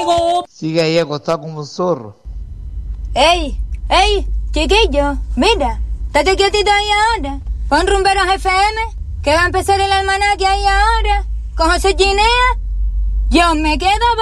Sigue ahí acostado como un zorro. ¡Ey! Chiquillo, mira, estate quietito ahí ahora. Pon Rumberos FM, que va a empezar el almanaque ahí ahora. Con José Ginea, yo me quedo...